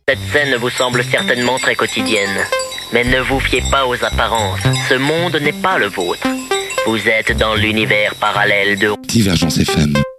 Cette scène vous semble certainement très quotidienne. Mais ne vous fiez pas aux apparences. Ce monde n'est pas le vôtre. Vous êtes dans l'univers parallèle de Divergence FM.